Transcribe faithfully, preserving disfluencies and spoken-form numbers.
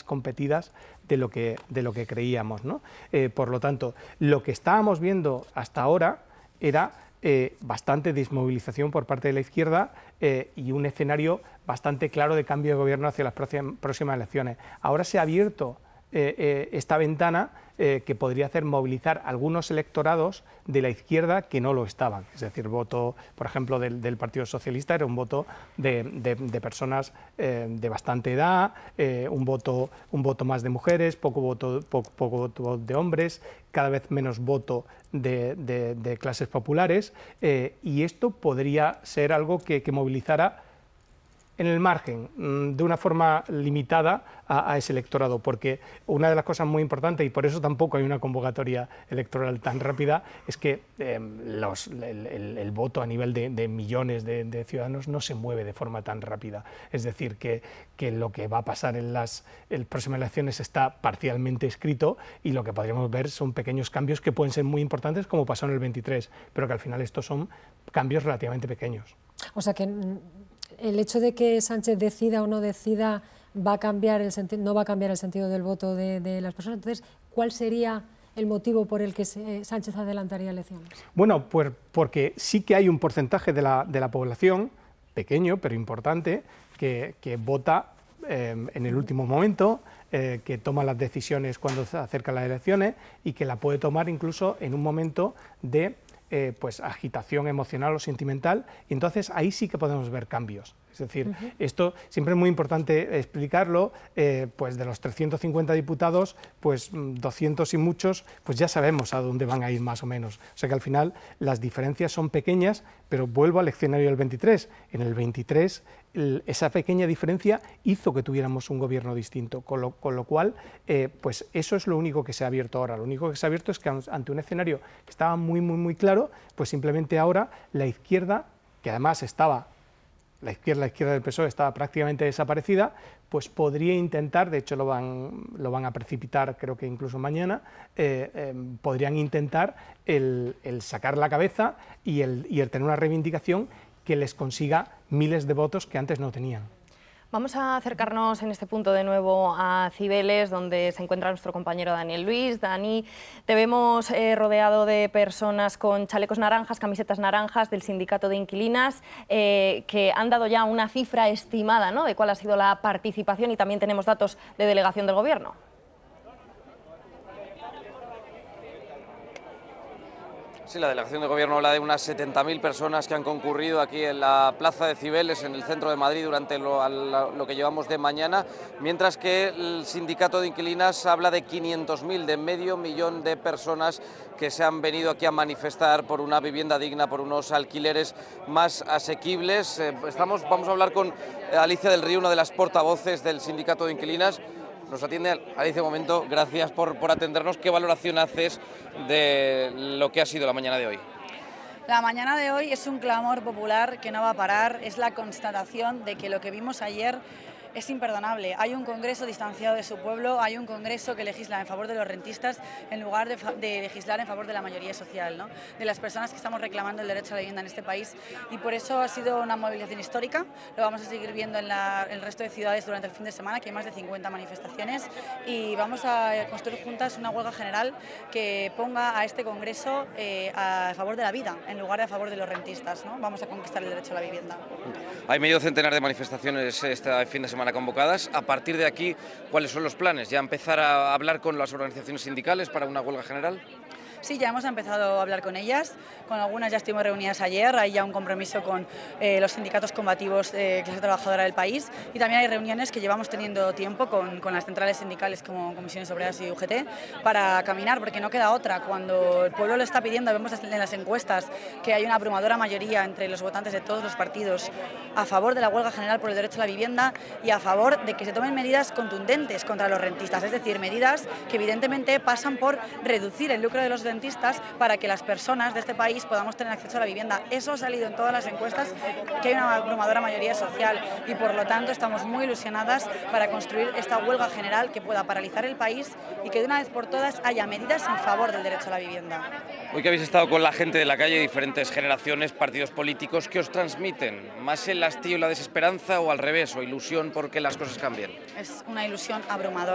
competidas de lo que, de lo que creíamos, ¿no? Eh, por lo tanto, lo que estábamos viendo hasta ahora era eh, bastante desmovilización por parte de la izquierda eh, y un escenario bastante claro de cambio de gobierno hacia las próximas elecciones. Ahora se ha abierto eh, eh, esta ventana eh, que podría hacer movilizar algunos electorados de la izquierda que no lo estaban. Es decir, voto, por ejemplo, del, del Partido Socialista era un voto de, de, de personas eh, de bastante edad, eh, un, voto, un voto más de mujeres, poco voto, poco, poco voto de hombres, cada vez menos voto de, de, de clases populares, eh, y esto podría ser algo que, que movilizara en el margen, de una forma limitada a, a ese electorado, porque una de las cosas muy importantes, y por eso tampoco hay una convocatoria electoral tan rápida, es que eh, los, el, el, el voto a nivel de, de millones de, de ciudadanos no se mueve de forma tan rápida. Es decir, que, que lo que va a pasar en las en próximas elecciones está parcialmente escrito y lo que podríamos ver son pequeños cambios que pueden ser muy importantes, como pasó en el veintitrés, pero que al final estos son cambios relativamente pequeños. O sea que el hecho de que Sánchez decida o no decida va a cambiar el sentido, no va a cambiar el sentido del voto de, de las personas. Entonces, ¿cuál sería el motivo por el que se, Sánchez adelantaría elecciones? Bueno, pues porque sí que hay un porcentaje de la, de la población, pequeño pero importante, que, que vota eh, en el último momento, eh, que toma las decisiones cuando se acercan las elecciones y que la puede tomar incluso en un momento de Eh, pues agitación emocional o sentimental, y entonces ahí sí que podemos ver cambios. Es decir, uh-huh. esto siempre es muy importante explicarlo, eh, pues de los trescientos cincuenta diputados, pues doscientos y muchos, pues ya sabemos a dónde van a ir más o menos. O sea que al final las diferencias son pequeñas, pero vuelvo al escenario del veintitrés. En el veintitrés el, esa pequeña diferencia hizo que tuviéramos un gobierno distinto, con lo, con lo cual, eh, pues eso es lo único que se ha abierto ahora. Lo único que se ha abierto es que ante un escenario que estaba muy, muy, muy claro, pues simplemente ahora la izquierda, que además estaba la izquierda, la izquierda del P S O E estaba prácticamente desaparecida, pues podría intentar, de hecho lo van, lo van a precipitar creo que incluso mañana, eh, eh, podrían intentar el, el sacar la cabeza y el, y el tener una reivindicación que les consiga miles de votos que antes no tenían. Vamos a acercarnos en este punto de nuevo a Cibeles, donde se encuentra nuestro compañero Daniel Luis. Dani, te vemos eh, rodeado de personas con chalecos naranjas, camisetas naranjas del sindicato de inquilinas, eh, que han dado ya una cifra estimada, ¿no?, de cuál ha sido la participación, y también tenemos datos de delegación del Gobierno. Sí, la delegación de Gobierno habla de unas setenta mil personas que han concurrido aquí en la plaza de Cibeles, en el centro de Madrid, durante lo, lo que llevamos de mañana, mientras que el sindicato de inquilinas habla de quinientos mil, de medio millón de personas que se han venido aquí a manifestar por una vivienda digna, por unos alquileres más asequibles. Estamos, vamos a hablar con Alicia del Río, una de las portavoces del sindicato de inquilinas. Nos atiende Alicia, un momento, gracias por, por atendernos. ¿Qué valoración haces de lo que ha sido la mañana de hoy? La mañana de hoy es un clamor popular que no va a parar, es la constatación de que lo que vimos ayer es imperdonable. Hay un Congreso distanciado de su pueblo, hay un Congreso que legisla en favor de los rentistas en lugar de, de legislar en favor de la mayoría social, ¿no?, de las personas que estamos reclamando el derecho a la vivienda en este país, y por eso ha sido una movilización histórica. Lo vamos a seguir viendo en la, el resto de ciudades durante el fin de semana, que hay más de cincuenta manifestaciones, y vamos a construir juntas una huelga general que ponga a este Congreso eh, a favor de la vida en lugar de a favor de los rentistas, ¿no? Vamos a conquistar el derecho a la vivienda. Hay medio centenar de manifestaciones este fin de semana convocadas. A partir de aquí, ¿cuáles son los planes? ¿Ya empezar a hablar con las organizaciones sindicales para una huelga general? Sí, ya hemos empezado a hablar con ellas, con algunas ya estuvimos reunidas ayer, hay ya un compromiso con eh, los sindicatos combativos de clase trabajadora del país, y también hay reuniones que llevamos teniendo tiempo con, con las centrales sindicales como Comisiones Obreras y U G T para caminar, porque no queda otra. Cuando el pueblo lo está pidiendo, vemos en las encuestas que hay una abrumadora mayoría entre los votantes de todos los partidos a favor de la huelga general por el derecho a la vivienda y a favor de que se tomen medidas contundentes contra los rentistas, es decir, medidas que evidentemente pasan por reducir el lucro de los rentistas para que las personas de este país podamos tener acceso a la vivienda. Eso ha salido en todas las encuestas, que hay una abrumadora mayoría social, y por lo tanto estamos muy ilusionadas para construir esta huelga general que pueda paralizar el país y que de una vez por todas haya medidas en favor del derecho a la vivienda. Hoy que habéis estado con la gente de la calle, diferentes generaciones, partidos políticos, ¿qué os transmiten? ¿Más el hastío y la desesperanza, o al revés, o ilusión porque las cosas cambien? Es una ilusión abrumadora.